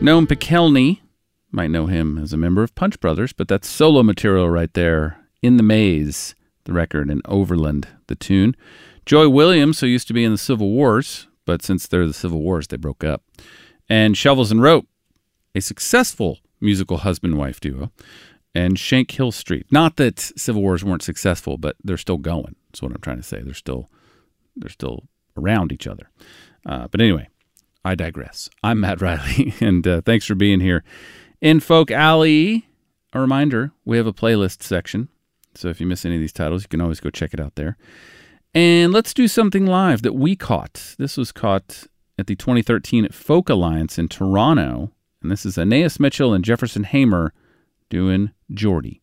Noam Pikelny, might know him as a member of Punch Brothers, but that's solo material right there. In the Maze, the record, and Overland, the tune. Joy Williams, who used to be in the Civil Wars, but since they're the Civil Wars, they broke up. And Shovels and Rope, a successful musical husband-wife duo. And Shank Hill Street. Not that Civil Wars weren't successful, but they're still going. That's what I'm trying to say. They're still around each other. But anyway, I digress. I'm Matt Riley, and thanks for being here. In Folk Alley, a reminder, we have a playlist section. So if you miss any of these titles, you can always go check it out there. And let's do something live that we caught. This was caught at the 2013 Folk Alliance in Toronto. And this is Anais Mitchell and Jefferson Hamer doing Geordie.